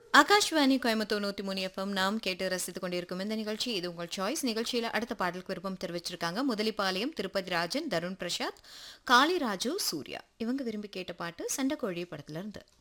Akashvani Coimbatore 103 FM நாம் கேட்டு ரசித்துக் கொண்டிருக்கும் இந்த நிகழ்ச்சி இது உங்கள் சாய்ஸ் நிகழ்ச்சியில அடுத்த பாடலுக்கு விருப்பம் தெரிவிச்சிருக்காங்க முதலிப்பாளையம் திருப்பதி ராஜன் தருண் பிரசாத் காளிராஜு சூர்யா இவங்க விரும்பி கேட்ட பாட்டு சண்டைக்கோழி படத்துல இருந்து